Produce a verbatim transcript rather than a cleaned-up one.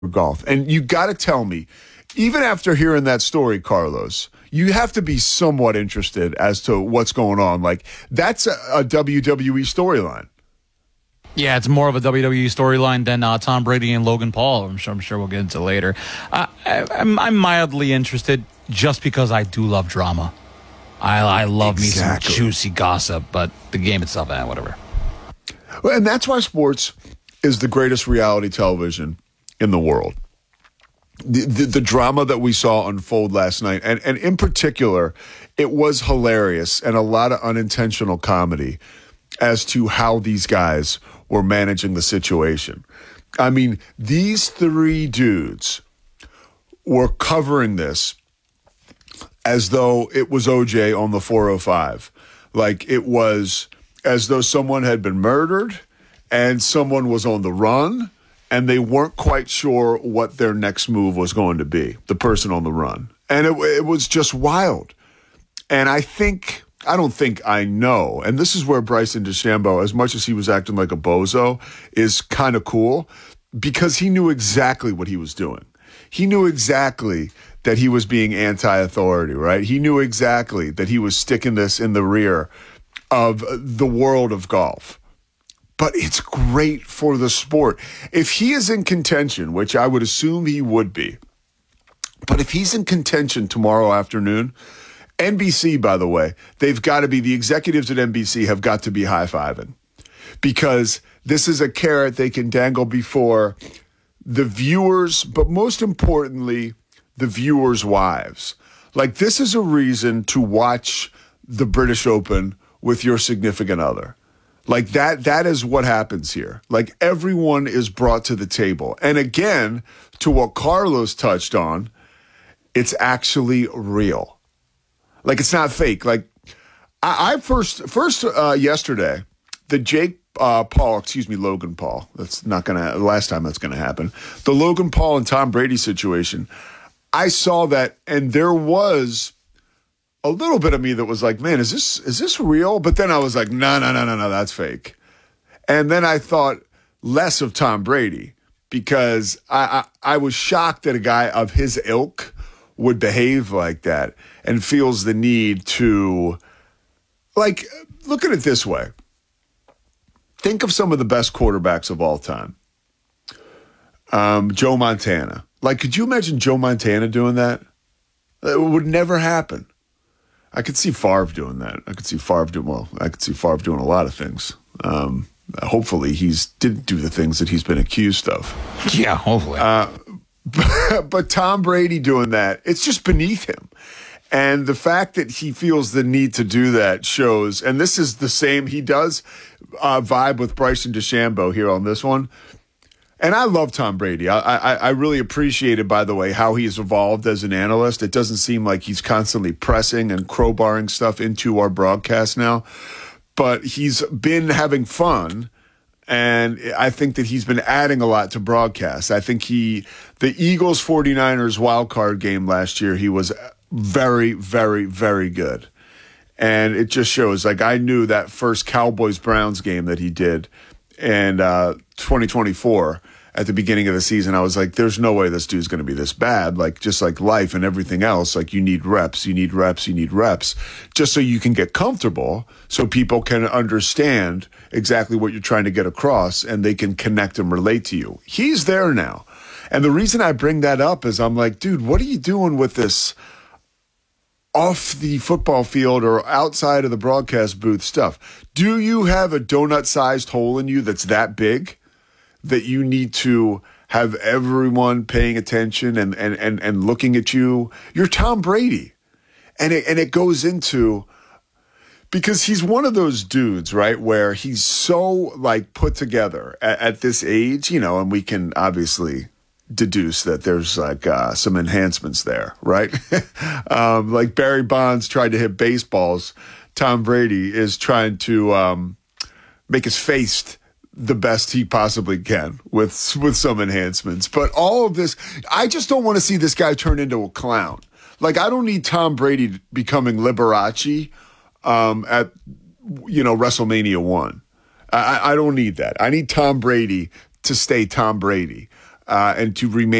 golf. And you got to tell me, even after hearing that story, Carlos, you have to be somewhat interested as to what's going on. Like, that's a, a W W E storyline. Yeah, it's more of a W W E storyline than uh, Tom Brady and Logan Paul. I'm sure, I'm sure we'll get into later. Uh, I, I'm, I'm mildly interested just because I do love drama. I, I love exactly. me some juicy gossip, but the game itself, eh, whatever. Well, and that's why sports is the greatest reality television in the world. The, the, the drama that we saw unfold last night, and, and in particular, it was hilarious and a lot of unintentional comedy as to how these guys were managing the situation. I mean, these three dudes were covering this as though it was O J on the four oh five. Like, it was as though someone had been murdered and someone was on the run, and they weren't quite sure what their next move was going to be, the person on the run. And it, it was just wild. And I think, I don't think I know, and this is where Bryson DeChambeau, as much as he was acting like a bozo, is kind of cool, because he knew exactly what he was doing. He knew exactly that he was being anti-authority, right? He knew exactly that he was sticking this in the rear of the world of golf. But it's great for the sport. If he is in contention, which I would assume he would be, but if he's in contention tomorrow afternoon, N B C, by the way, they've got to be, the executives at N B C have got to be high-fiving, because this is a carrot they can dangle before the viewers, but most importantly, the viewers' wives. Like, this is a reason to watch the British Open with your significant other. Like, that, that is what happens here. Like, everyone is brought to the table. And again, to what Carlos touched on, it's actually real. Like, it's not fake. Like, I, I first, first uh, yesterday, the Jake uh, Paul, excuse me, Logan Paul. That's not going to, last time that's going to happen. The Logan Paul and Tom Brady situation, I saw that, and there was a little bit of me that was like, man, is this is this real? But then I was like, no, no, no, no, no, that's fake. And then I thought less of Tom Brady, because I, I, I was shocked that a guy of his ilk would behave like that and feels the need to, like, look at it this way. Think of some of the best quarterbacks of all time. Um, Joe Montana. Like, could you imagine Joe Montana doing that? It would never happen. I could see Favre doing that. I could see Favre doing, well, I could see Favre doing a lot of things. Um, hopefully he's didn't do the things that he's been accused of. Yeah, hopefully. Uh, but, but Tom Brady doing that, it's just beneath him. And the fact that he feels the need to do that shows, and this is the same, he does uh, vibe with Bryson DeChambeau here on this one. And I love Tom Brady. I, I, I really appreciated, by the way, how he's evolved as an analyst. It doesn't seem like he's constantly pressing and crowbarring stuff into our broadcast now. But he's been having fun, and I think that he's been adding a lot to broadcast. I think he, the Eagles forty-niners wild card game last year, he was very, very, very good. And it just shows, like, I knew that first Cowboys-Browns game that he did in uh, twenty twenty-four at the beginning of the season, I was like, there's no way this dude's going to be this bad. Like, just like life and everything else, like, you need reps, you need reps, you need reps, just so you can get comfortable, so people can understand exactly what you're trying to get across, and they can connect and relate to you. He's there now. And the reason I bring that up is I'm like, dude, what are you doing with this off the football field or outside of the broadcast booth stuff? Do you have a donut-sized hole in you that's that big that you need to have everyone paying attention and and and, and looking at you? You're Tom Brady. And it, and it goes into, because he's one of those dudes, right, where he's so, like, put together at, at this age, you know, and we can obviously deduce that there's like uh, some enhancements there, right? um, like Barry Bonds tried to hit baseballs. Tom Brady is trying to um, make his face the best he possibly can with with some enhancements. But all of this, I just don't want to see this guy turn into a clown. Like, I don't need Tom Brady becoming Liberace um, at, you know, WrestleMania one. I, I don't need that. I need Tom Brady to stay Tom Brady. uh, and to remain